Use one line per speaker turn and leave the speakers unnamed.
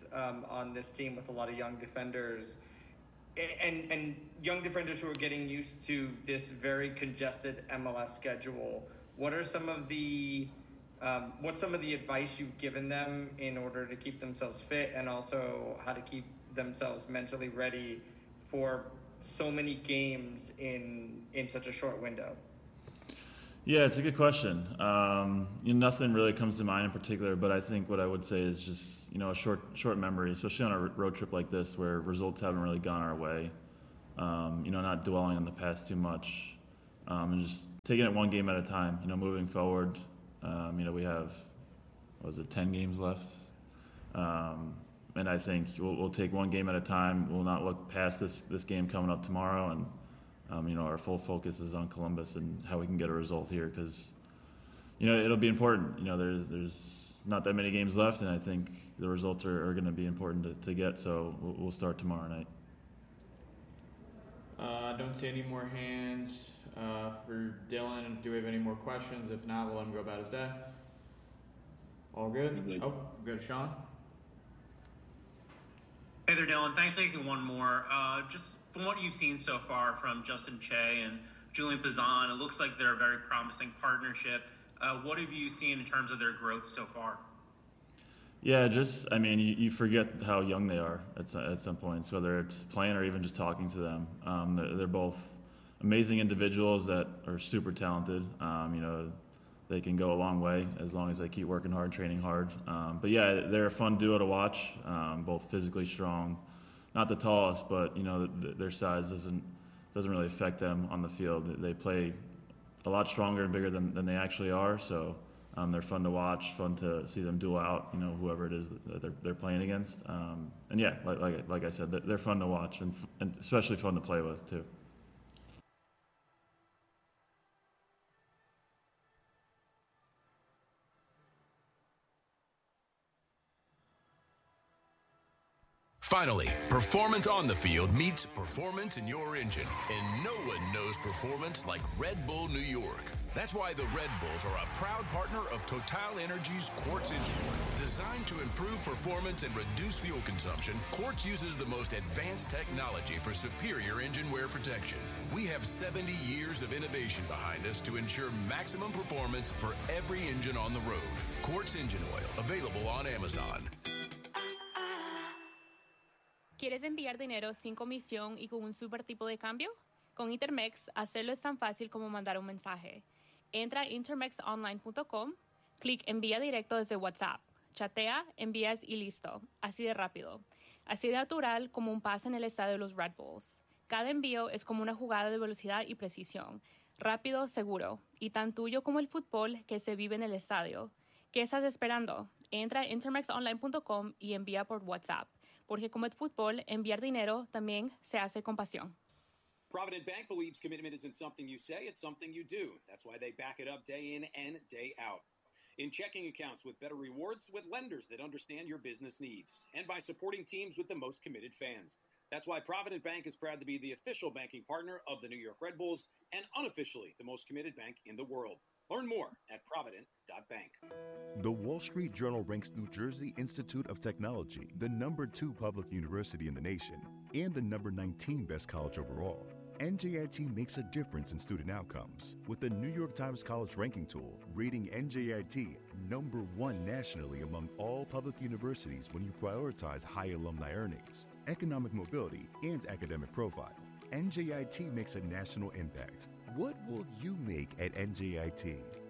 on this team with a lot of young defenders and young defenders who are getting used to this very congested MLS schedule. What are some of the what's some of the advice you've given them in order to keep themselves fit, and also how to keep themselves mentally ready for so many games in such a short window?
Yeah, it's a good question. Nothing really comes to mind in particular, but I think what I would say is just, a short memory, especially on a road trip like this where results haven't really gone our way. Not dwelling on the past too much, and just taking it one game at a time. Moving forward. We have 10 games left, and I think we'll take one game at a time. We'll not look past this game coming up tomorrow, and our full focus is on Columbus and how we can get a result here, because it'll be important. There's not that many games left, and I think the results are going to be important to get. So we'll start tomorrow night.
I don't see any more hands for Dylan. Do we have any more questions? If not, we'll let him go about his day. All good? Oh, go to Sean.
Hey there, Dylan. Thanks for making one more. Just from what you've seen so far from Justin Che and Julian Pazan, it looks like they're a very promising partnership. What have you seen in terms of their growth so far?
Yeah, you forget how young they are at some points, whether it's playing or even just talking to them. They're both amazing individuals that are super talented. They can go a long way as long as they keep working hard, training hard. But yeah, they're a fun duo to watch, both physically strong. Not the tallest, but their size doesn't really affect them on the field. They play a lot stronger and bigger than they actually are, so they're fun to watch, fun to see them duel out, whoever it is that they're playing against. And yeah, like I said, they're fun to watch and especially fun to play with too.
Finally, performance on the field meets performance in your engine. And no one knows performance like Red Bull New York. That's why the Red Bulls are a proud partner of Total Energy's Quartz engine oil. Designed to improve performance and reduce fuel consumption, Quartz uses the most advanced technology for superior engine wear protection. We have 70 years of innovation behind us to ensure maximum performance for every engine on the road. Quartz engine oil, available on Amazon.
¿Quieres enviar dinero sin comisión y con un super tipo de cambio? Con Intermex, hacerlo es tan fácil como mandar un mensaje. Entra a intermexonline.com, clic envía directo desde WhatsApp. Chatea, envías y listo. Así de rápido. Así de natural como un pase en el estadio de los Red Bulls. Cada envío es como una jugada de velocidad y precisión. Rápido, seguro. Y tan tuyo como el fútbol que se vive en el estadio. ¿Qué estás esperando? Entra a intermexonline.com y envía por WhatsApp. Porque como el fútbol, enviar dinero también se hace con pasión.
Provident Bank believes commitment isn't something you say, it's something you do. That's why they back it up day in and day out. In checking accounts with better rewards, with lenders that understand your business needs, and by supporting teams with the most committed fans. That's why Provident Bank is proud to be the official banking partner of the New York Red Bulls and unofficially the most committed bank in the world. Learn more at provident.bank.
The Wall Street Journal ranks New Jersey Institute of Technology the #2 public university in the nation and the #19 best college overall. NJIT makes a difference in student outcomes with the New York Times College Ranking Tool rating NJIT #1 nationally among all public universities when you prioritize high alumni earnings, economic mobility, and academic profile. NJIT makes a national impact. What will you make at NJIT?